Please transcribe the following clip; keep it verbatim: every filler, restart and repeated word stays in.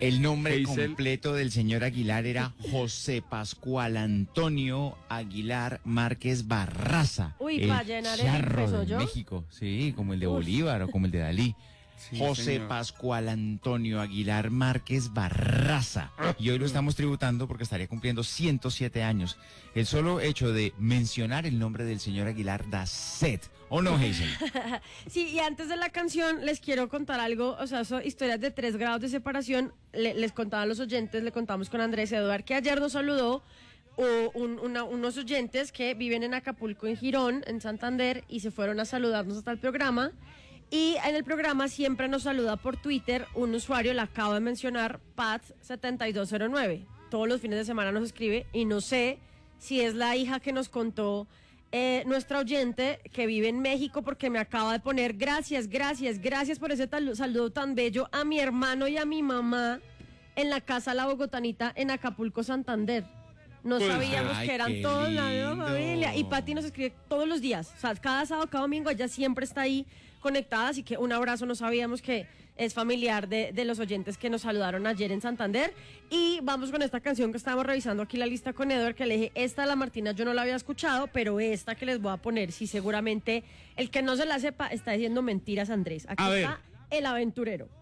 El nombre Hazel. completo del señor Aguilar era José Pascual Antonio Aguilar Márquez Barraza. Uy, el pa' llenar el charro peso, de ¿yo? México, sí, como el de Uf. Bolívar o como el de Dalí. Sí, José señor. Pascual Antonio Aguilar Márquez Barraza. Y hoy lo estamos tributando porque estaría cumpliendo ciento siete años. El solo hecho de mencionar el nombre del señor Aguilar da sed. ¿O no, Hazel? Sí, y antes de la canción les quiero contar algo, o sea, son historias de tres grados de separación. Le- les contaba a los oyentes, le contamos con Andrés Eduard, que ayer nos saludó o un- una- unos oyentes que viven en Acapulco, en Girón, en Santander, y se fueron a saludarnos hasta el programa. Y en el programa siempre nos saluda por Twitter un usuario, le acabo de mencionar, Pat setenta y dos cero nueve. Todos los fines de semana nos escribe y no sé si es la hija que nos contó eh, nuestra oyente que vive en México, porque me acaba de poner gracias, gracias, gracias por ese tal- saludo tan bello a mi hermano y a mi mamá en la casa La Bogotanita en Acapulco, Santander. No Pues, sabíamos ay, que eran qué todos la lindo. misma familia. Y Pati nos escribe todos los días. O sea, cada sábado, cada domingo, ella siempre está ahí conectada. Así que un abrazo. No sabíamos que es familiar de, de los oyentes que nos saludaron ayer en Santander. Y vamos con esta canción que estábamos revisando aquí la lista con Edward, que le dije, esta la Martina yo no la había escuchado, pero esta que les voy a poner, sí, seguramente el que no se la sepa está diciendo mentiras, Andrés. Aquí A ver. está El Aventurero.